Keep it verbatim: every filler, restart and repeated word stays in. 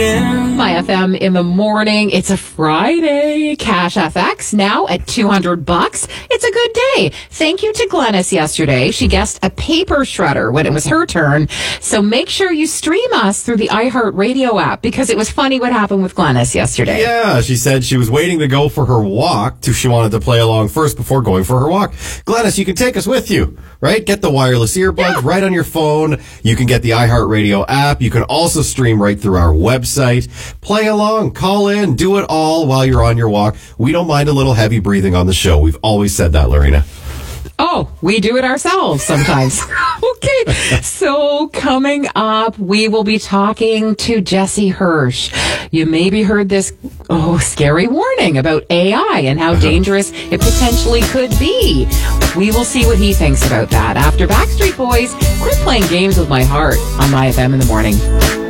My F M in the morning. It's a Friday. Cash F X now at two hundred bucks. It's a good day. Thank you to Glennis yesterday. She guessed a paper shredder when it was her turn. So make sure you stream us through the iHeartRadio app because it was funny what happened with Glennis yesterday. Yeah, she said she was waiting to go for her walk. To, she wanted to play along first before going for her walk. Glennis, you can take us with you, right? Get the wireless earbuds yeah. right on your phone. You can get the iHeartRadio app. You can also stream right through our website. Play along, call in, do it all while you're on your walk. We don't mind a little heavy breathing on the show. We've always said that, Lorena. Oh, we do it ourselves sometimes. Okay. So coming up, we will be talking to Jesse Hirsch. You maybe heard this, oh, scary warning about A I and how dangerous it potentially could be. We will see what he thinks about that after Backstreet Boys quit playing games with my heart on My F M in the morning.